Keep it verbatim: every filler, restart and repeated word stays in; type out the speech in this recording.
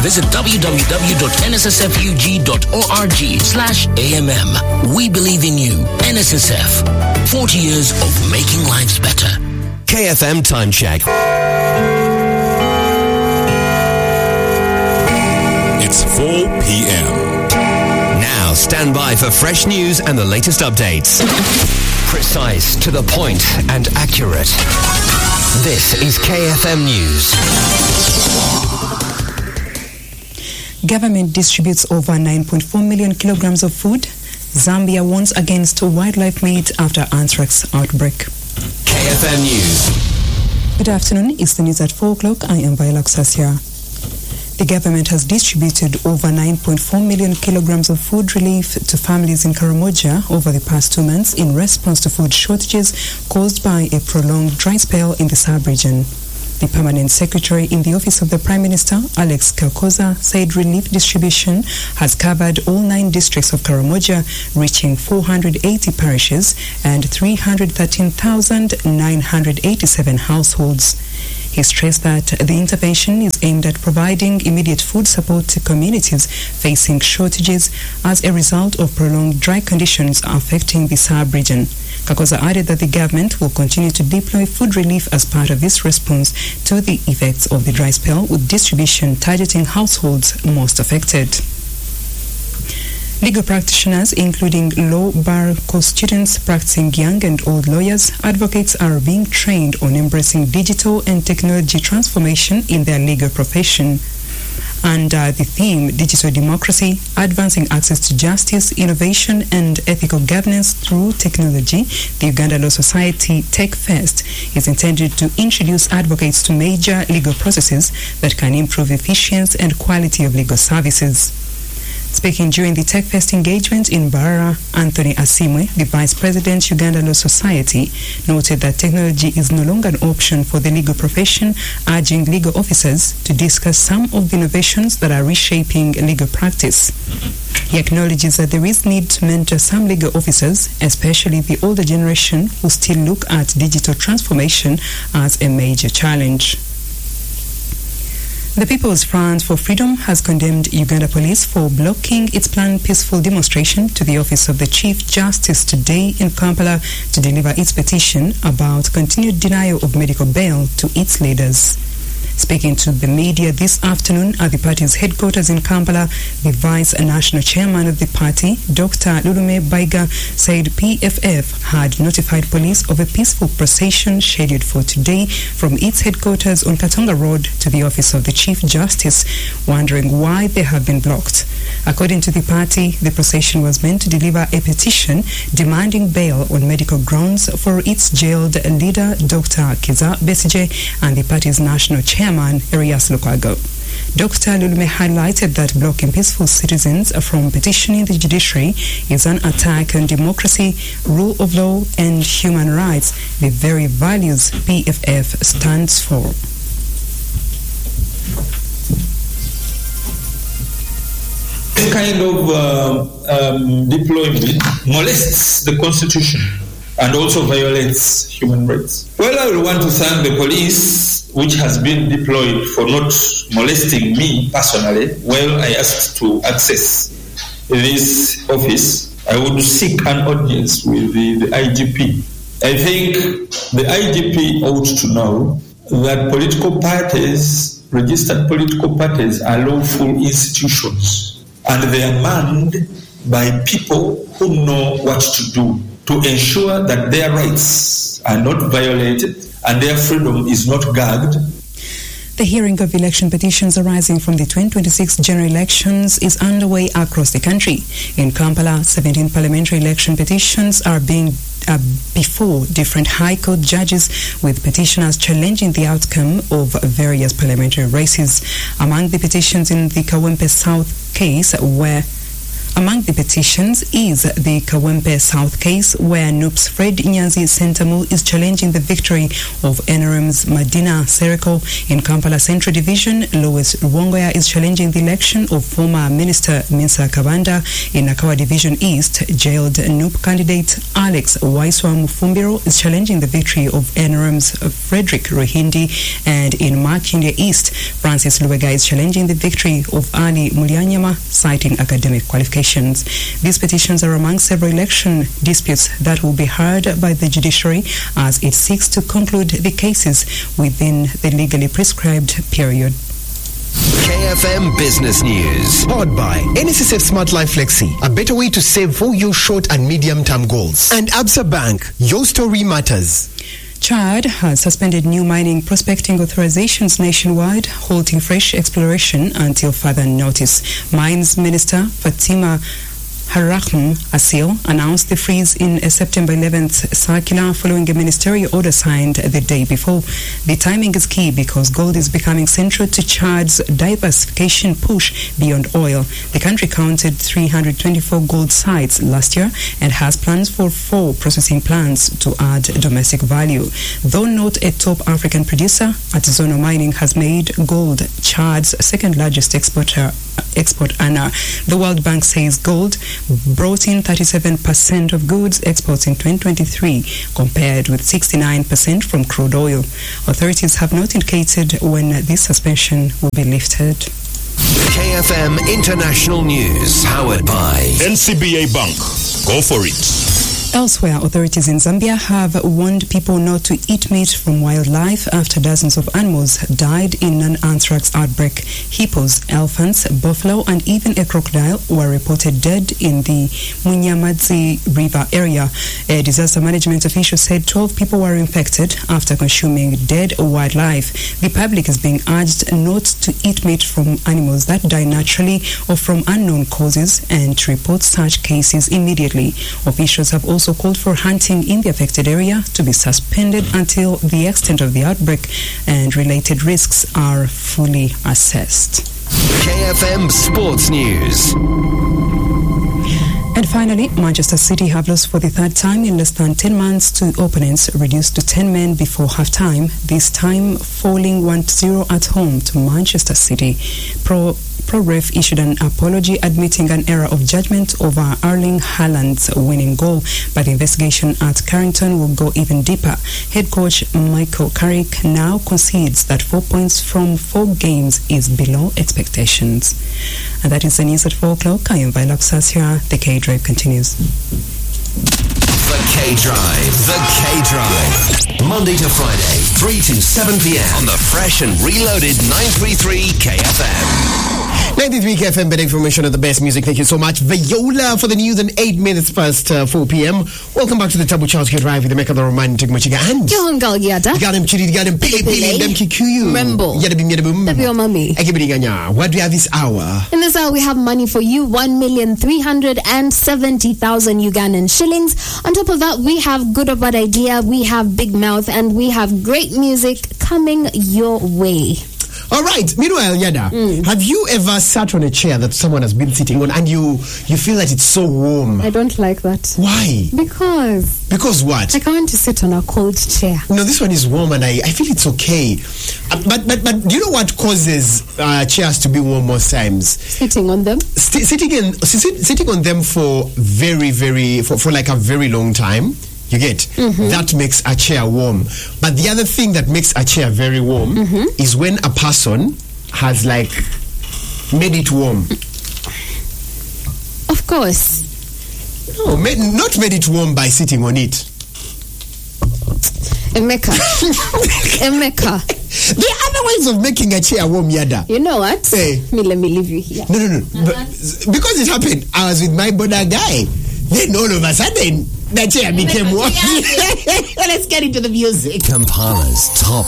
visit w w w dot n s s f u g dot org slash A M M. We believe in you. N S S F. forty years of making lives better. K F M Time Check. It's four p.m. Now stand by for fresh news and the latest updates. Precise, to the point, and accurate. This is K F M News. Government distributes over nine point four million kilograms of food. Zambia warns against wildlife meat after anthrax outbreak. K F M News. Good afternoon. It's the news at four o'clock. I am Viola Sasia. The government has distributed over nine point four million kilograms of food relief to families in Karamoja over the past two months in response to food shortages caused by a prolonged dry spell in the sub-region. The permanent secretary in the office of the Prime Minister, Alex Kakoza, said relief distribution has covered all nine districts of Karamoja, reaching four hundred eighty parishes and three hundred thirteen thousand nine hundred eighty-seven households. He stressed that the intervention is aimed at providing immediate food support to communities facing shortages as a result of prolonged dry conditions affecting the sub-region. Kakoza added that the government will continue to deploy food relief as part of this response to the effects of the dry spell, with distribution targeting households most affected. Legal practitioners, including law bar course students, practicing young and old lawyers, advocates are being trained on embracing digital and technology transformation in their legal profession. Under the theme Digital Democracy, Advancing Access to Justice, Innovation and Ethical Governance Through Technology, the Uganda Law Society Tech Fest is intended to introduce advocates to major legal processes that can improve efficiency and quality of legal services. Speaking during the Tech Fest engagement in Barara, Anthony Asimwe, the Vice President, Uganda Law Society, noted that technology is no longer an option for the legal profession, urging legal officers to discuss some of the innovations that are reshaping legal practice. He acknowledges that there is need to mentor some legal officers, especially the older generation, who still look at digital transformation as a major challenge. The People's Front for Freedom has condemned Uganda Police for blocking its planned peaceful demonstration to the office of the Chief Justice today in Kampala to deliver its petition about continued denial of medical bail to its leaders. Speaking to the media this afternoon at the party's headquarters in Kampala, the Vice National Chairman of the party, Doctor Lulume Baiga, said P F F had notified police of a peaceful procession scheduled for today from its headquarters on Katonga Road to the office of the Chief Justice, wondering why they have been blocked. According to the party, the procession was meant to deliver a petition demanding bail on medical grounds for its jailed leader, Doctor Kiza Besije, and the party's national chairman, Erias Lukwago. Doctor Lulume highlighted that blocking peaceful citizens from petitioning the judiciary is an attack on democracy, rule of law, and human rights, the very values P F F stands for. This kind of uh, um, deployment molests the Constitution and also violates human rights. Well, I will want to thank the police, which has been deployed, for not molesting me personally. Well, I asked to access this office. I would seek an audience with the, the I G P. I think the I G P ought to know that political parties, registered political parties, are lawful institutions, and they are manned by people who know what to do to ensure that their rights are not violated and their freedom is not gagged. The hearing of election petitions arising from the twenty twenty-six general elections is underway across the country. In Kampala, seventeen parliamentary election petitions are being uh, before different High Court judges, with petitioners challenging the outcome of various parliamentary races. Among the petitions in the Kawempe South case, where Among the petitions is the Kawempe South case, where N U P's Fred Nyanzi Sentamu is challenging the victory of N R M's Madina Sereko. In Kampala Central Division, Lois Rwongoya is challenging the election of former Minister Mensa Kabanda. In Nakawa Division East, jailed N U P candidate Alex Waiswa Mufumbiro is challenging the victory of N R M's Frederick Rohindi. And in Makindye East, Francis Lubega is challenging the victory of Ali Mulianyama, citing academic qualifications. These petitions are among several election disputes that will be heard by the judiciary as it seeks to conclude the cases within the legally prescribed period. K F M Business News. Powered by N S S F Smart Life Flexi, a better way to save for your short and medium-term goals. And Absa Bank, your story matters. Chad has suspended new mining prospecting authorizations nationwide, halting fresh exploration until further notice. Mines Minister Fatima Harahim Asil announced the freeze in a September eleventh circular following a ministerial order signed the day before. The timing is key because gold is becoming central to Chad's diversification push beyond oil. The country counted three hundred twenty-four gold sites last year and has plans for four processing plants to add domestic value. Though not a top African producer, Artisanal Mining has made gold Chad's second largest exporter export earner. The World Bank says gold brought in thirty-seven percent of goods exports in twenty twenty-three, compared with sixty-nine percent from crude oil. Authorities have not indicated when this suspension will be lifted. K F M International News, powered by N C B A Bank. Go for it. Elsewhere, authorities in Zambia have warned people not to eat meat from wildlife after dozens of animals died in an anthrax outbreak. Hippos, elephants, buffalo, and even a crocodile were reported dead in the Munyamadzi River area. A disaster management official said twelve people were infected after consuming dead wildlife. The public is being urged not to eat meat from animals that die naturally or from unknown causes and to report such cases immediately. Officials have also called for hunting in the affected area to be suspended until the extent of the outbreak and related risks are fully assessed. K F M Sports News. And finally, Manchester City have lost for the third time in less than ten months to opponents reduced to ten men before half-time, this time falling one to zero at home to Manchester City. Pro ProRef issued an apology admitting an error of judgment over Erling Haaland's winning goal, but the investigation at Carrington will go even deeper. Head coach Michael Carrick now concedes that four points from four games is below expectations. And that is the news at four o'clock. I am Viola Sasia. The K-Drive continues. The K-Drive. The K-Drive. Monday to Friday, three to seven p.m. on the fresh and reloaded nine thirty-three K F M. ninety-three K F M, better information of the best music. Thank you so much, Viola, for the news and eight minutes past uh, four p.m. Welcome back to the Tabu Charles K-Drive with the make of the romantic Machiga and John Galgiata. Got him chitty, got him pili pili, them kikuyu. Rembo. Yada bim yada boom. Tabi your mommy. What do we have this hour? In this hour, we have money for you, one million three hundred seventy thousand Ugandan shillings. On top of that, we have Good or Bad Idea, we have Big Mouth, and we have great music coming your way. All right. Meanwhile, Yada, mm. have you ever sat on a chair that someone has been sitting on and you you feel that it's so warm? I don't like that. Why? Because. Because what? I can't to sit on a cold chair. No, this one is warm and I, I feel it's okay. Uh, but but but do you know what causes uh, chairs to be warm most times? Sitting on them. St- sitting in sit, sitting on them for very very for, for like a very long time. You get? Mm-hmm. That makes a chair warm. But the other thing that makes a chair very warm mm-hmm. is when a person has like made it warm. Of course. No, made, not made it warm by sitting on it. Emeka. Emeka. There are other ways of making a chair warm, Yada. You know what? Hey. Me, let me leave you here. No, no, no. Uh-huh. But, because it happened, I was with my brother guy. Then all of a sudden, the chair became warm. Let's get into the music. Kampala's top